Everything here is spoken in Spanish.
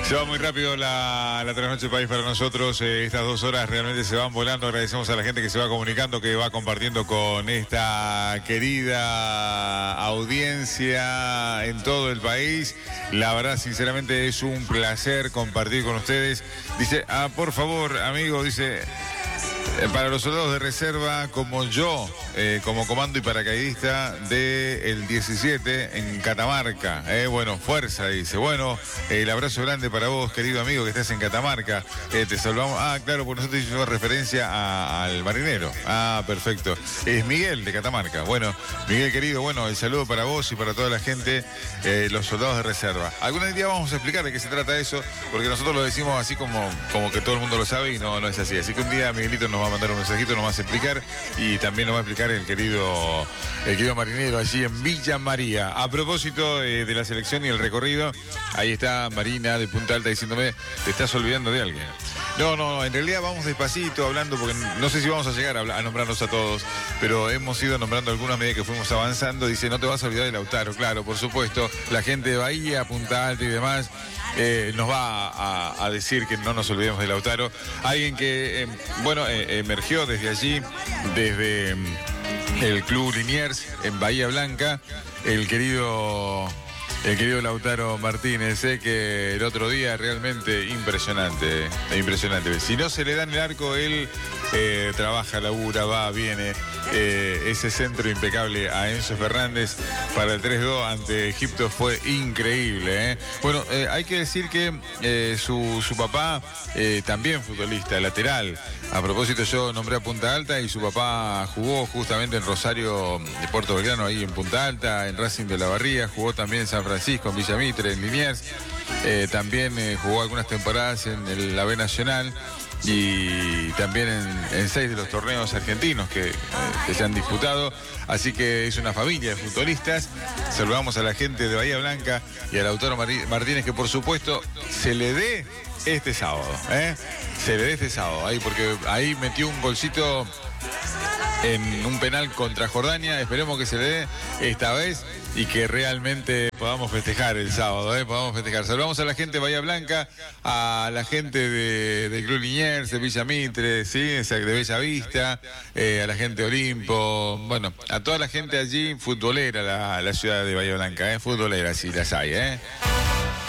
Se va muy rápido la trasnoche país para nosotros. Estas 2 horas realmente se van volando. Agradecemos a la gente que se va comunicando, que va compartiendo con esta querida audiencia en todo el país. La verdad, sinceramente, es un placer compartir con ustedes. Dice, por favor, amigo, dice... Para los soldados de reserva como yo, como comando y paracaidista del 17 en Catamarca. Bueno, fuerza, dice. Bueno, el abrazo grande para vos, querido amigo, que estás en Catamarca. Te saludamos. Claro, porque nosotros hicimos referencia al marinero. Perfecto. Es Miguel de Catamarca. Bueno, Miguel, querido, bueno, el saludo para vos y para toda la gente, los soldados de reserva. Algún día vamos a explicar de qué se trata eso, porque nosotros lo decimos así como que todo el mundo lo sabe y no es así. Así que un día Miguelito nos va a mandar un mensajito, nos va a explicar y también nos va a explicar el querido marinero allí en Villa María. A propósito de la selección y el recorrido, ahí está Marina de Punta Alta diciéndome, te estás olvidando de alguien. No, en realidad vamos despacito hablando porque no sé si vamos a llegar a nombrarnos a todos, pero hemos ido nombrando algunas medidas que fuimos avanzando. Dice, no te vas a olvidar de Lautaro, claro, por supuesto, la gente de Bahía, Punta Alta y demás nos va a decir que no nos olvidemos de Lautaro. Alguien que, emergió desde allí, desde el Club Liniers en Bahía Blanca, el querido Lautaro Martínez, que el otro día realmente impresionante. Si no se le da en el arco, él trabaja, labura, va, viene. Ese centro impecable a Enzo Fernández para el 3-2 ante Egipto fue increíble. Bueno, hay que decir que su papá también futbolista, lateral. A propósito, yo nombré a Punta Alta y su papá jugó justamente en Rosario de Puerto Belgrano, ahí en Punta Alta, en Racing de la Barría, jugó también en San Francisco, en Villa Mitre, en Liniers. También jugó algunas temporadas en la B Nacional y también en 6 de los torneos argentinos que se han disputado. Así que es una familia de futbolistas. Saludamos a la gente de Bahía Blanca y a Lautaro Martínez, que por supuesto se le dé este sábado. Se le dé este sábado, porque ahí metió un golcito en un penal contra Jordania. Esperemos que se le dé esta vez y que realmente podamos festejar el sábado, podamos festejar. Saludamos a la gente de Bahía Blanca, a la gente de Club Liniers, de Villa Mitre, ¿sí? De Bella Vista, a la gente de Olimpo, bueno, a toda la gente allí futbolera, la ciudad de Bahía Blanca, futbolera, sí las hay,